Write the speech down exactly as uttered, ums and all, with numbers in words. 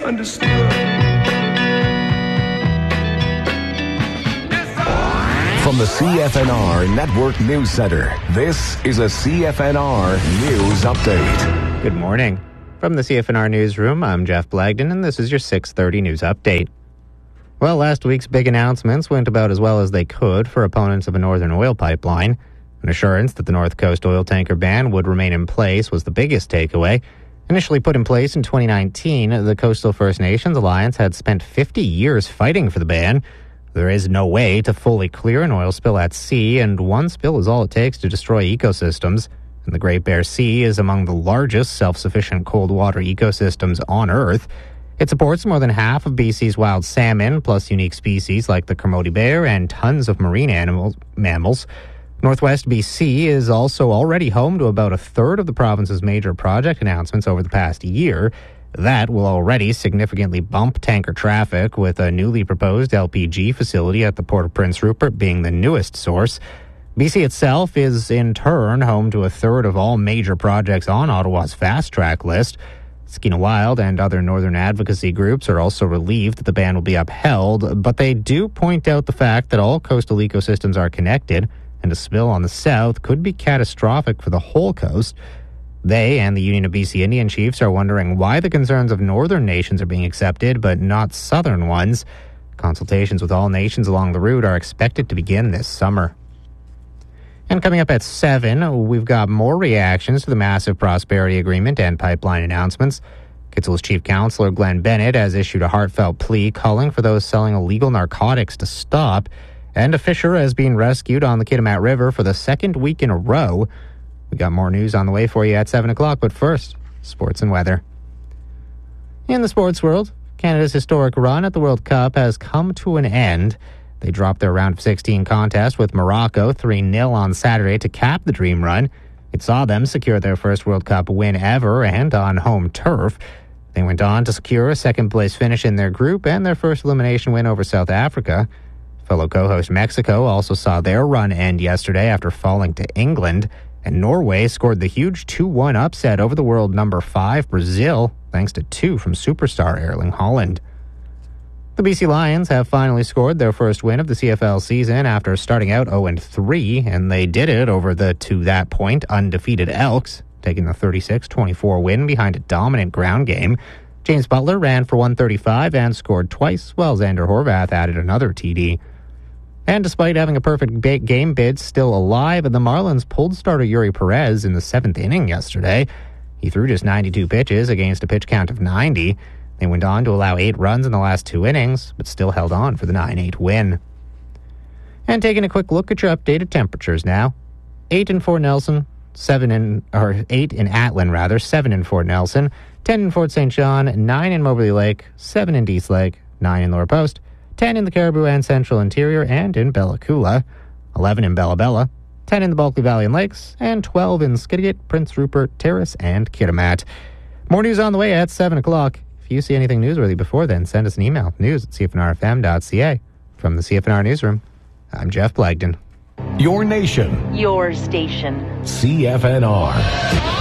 misunderstood. From the C F N R Network News Center, this is a C F N R News Update. Good morning. From the C F N R Newsroom, I'm Jeff Blagden, and this is your six thirty News Update. Well, last week's big announcements went about as well as they could for opponents of a northern oil pipeline. An assurance that the North Coast oil tanker ban would remain in place was the biggest takeaway. Initially put in place in twenty nineteen, the Coastal First Nations Alliance had spent fifty years fighting for the ban. There is no way to fully clear an oil spill at sea, and one spill is all it takes to destroy ecosystems. And the Great Bear Sea is among the largest self-sufficient cold water ecosystems on Earth. It supports more than half of B C's wild salmon, plus unique species like the Kermode bear and tons of marine animals, mammals. Northwest B C is also already home to about a third of the province's major project announcements over the past year. That will already significantly bump tanker traffic, with a newly proposed L P G facility at the Port of Prince Rupert being the newest source. B C itself is in turn home to a third of all major projects on Ottawa's fast track list. Skeena Wild and other northern advocacy groups are also relieved that the ban will be upheld, but they do point out the fact that all coastal ecosystems are connected, and a spill on the south could be catastrophic for the whole coast. They and the Union of B C Indian Chiefs are wondering why the concerns of northern nations are being accepted, but not southern ones. Consultations with all nations along the route are expected to begin this summer. And coming up at seven, we've got more reactions to the massive prosperity agreement and pipeline announcements. Kitsil's chief counselor, Glenn Bennett, has issued a heartfelt plea calling for those selling illegal narcotics to stop. And a fisher has been rescued on the Kitimat River for the second week in a row. We got more news on the way for you at seven o'clock, but first, sports and weather. In the sports world, Canada's historic run at the World Cup has come to an end. They dropped their round of sixteen contest with Morocco three nil on Saturday to cap the dream run. It saw them secure their first World Cup win ever and on home turf. They went on to secure a second-place finish in their group and their first elimination win over South Africa. Fellow co-host Mexico also saw their run end yesterday after falling to England. And Norway scored the huge two one upset over the world number five Brazil, thanks to two from superstar Erling Haaland. The B C Lions have finally scored their first win of the C F L season after starting out oh and three, and they did it over the, to that point, undefeated Elks, taking the thirty-six twenty-four win behind a dominant ground game. James Butler ran for one thirty-five and scored twice, while Xander Horvath added another T D. And despite having a perfect game bid still alive, the Marlins pulled starter Yuri Perez in the seventh inning yesterday. He threw just ninety-two pitches against a pitch count of ninety. They went on to allow eight runs in the last two innings, but still held on for the nine eight win. And taking a quick look at your updated temperatures now. eight in Fort Nelson, seven in, or eight in Atlin rather, seven in Fort Nelson, ten in Fort Saint John, nine in Moberly Lake, seven in Dease Lake, nine in Lower Post, ten in the Caribou and Central Interior and in Bella Coola, eleven in Bella Bella, ten in the Bulkley Valley and Lakes, and twelve in Skidegate, Prince Rupert, Terrace, and Kitimat. More news on the way at seven o'clock. If you see anything newsworthy before then, send us an email, news at c f n r f m dot c a. From the C F N R Newsroom, I'm Jeff Blagden. Your nation. Your station. C F N R.